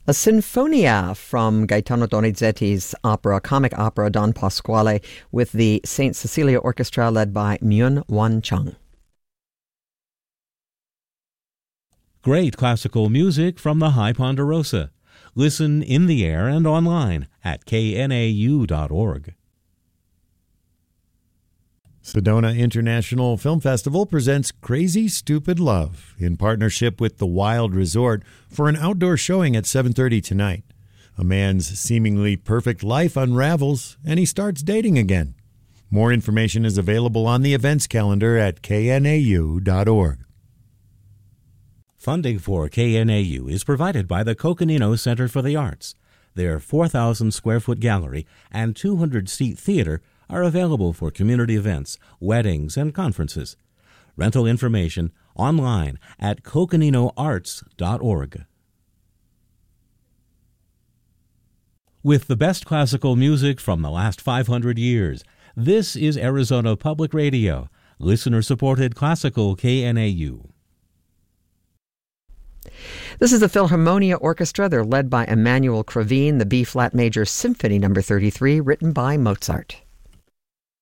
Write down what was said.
A Sinfonia from Gaetano Donizetti's comic opera Don Pasquale, with the St. Cecilia Orchestra led by Myun Won Chung. Great classical music from the High Ponderosa. Listen in the air and online at knau.org. Sedona International Film Festival presents Crazy Stupid Love in partnership with the Wild Resort for an outdoor showing at 7:30 tonight. A man's seemingly perfect life unravels and he starts dating again. More information is available on the events calendar at knau.org. Funding for KNAU is provided by the Coconino Center for the Arts. Their 4,000-square-foot gallery and 200-seat theater are available for community events, weddings, and conferences. Rental information online at coconinoarts.org. With the best classical music from the last 500 years, this is Arizona Public Radio, listener-supported classical KNAU. This is the Philharmonia Orchestra. They're led by Emmanuel Kravin, the B-flat major Symphony No. 33, written by Mozart.